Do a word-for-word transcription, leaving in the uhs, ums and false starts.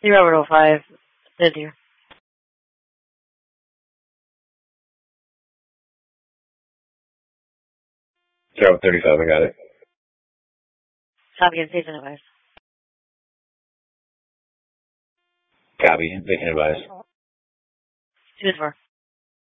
Robert oh five, Liz here. Zero thirty-five, I got it. Copy and station advice. Copy, they can advise. Two four.